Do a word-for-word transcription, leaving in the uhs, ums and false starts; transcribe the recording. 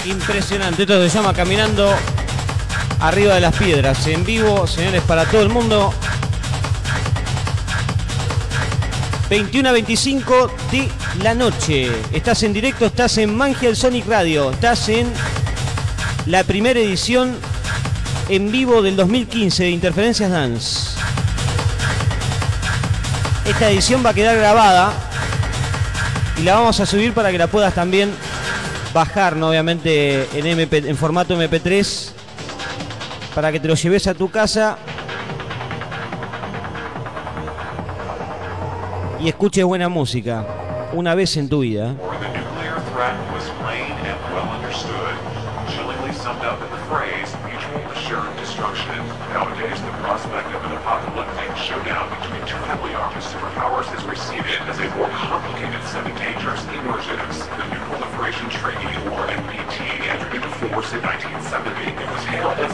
Impresionante, esto se llama Caminando Arriba de las Piedras, en vivo, señores, para todo el mundo. veintiuno a veinticinco de la noche. Estás en directo, estás en Mangia Sonic Radio, estás en la primera edición en vivo del dos mil quince de Interferencias Dance. Esta edición va a quedar grabada y la vamos a subir para que la puedas también bajar, ¿no? Obviamente en, M P, en formato eme pe tres, para que te lo lleves a tu casa y escuches buena música una vez en tu vida. In nineteen seventy, it was hailed as